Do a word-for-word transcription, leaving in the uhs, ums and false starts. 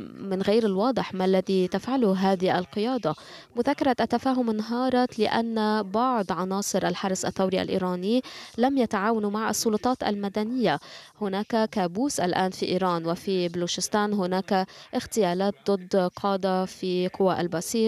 من غير الواضح ما الذي تفعله هذه القيادة. مذكرة التفاهم انهارت لأن بعض عناصر الحرس الثوري الإيراني لم يتعاونوا مع السلطات المدنية. هناك كابوس الآن في إيران، وفي بلوشستان هناك اغتيالات ضد قادة في قوى البصير.